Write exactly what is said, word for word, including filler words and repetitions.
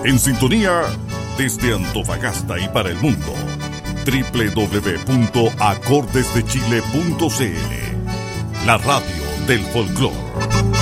En sintonía desde Antofagasta y para el mundo. doble u doble u doble u punto acordes de chile punto c l, la radio del folclore.